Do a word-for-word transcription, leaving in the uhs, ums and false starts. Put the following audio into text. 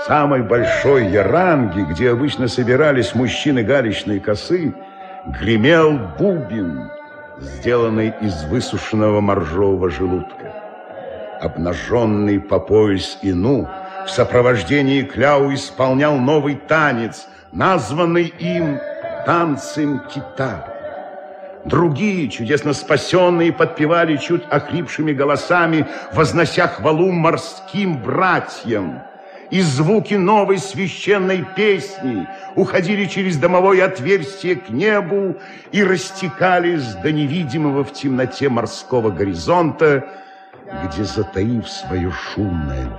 самой большой яранге, где обычно собирались мужчины галечной косы, гремел бубен, сделанный из высушенного моржового желудка. Обнаженный по пояс Ину в сопровождении Кляу исполнял новый танец, названный им танцем кита. Другие, чудесно спасенные, подпевали чуть охрипшими голосами, вознося хвалу морским братьям. И звуки новой священной песни уходили через домовое отверстие к небу и растекались до невидимого в темноте морского горизонта, где, затаив свое шумное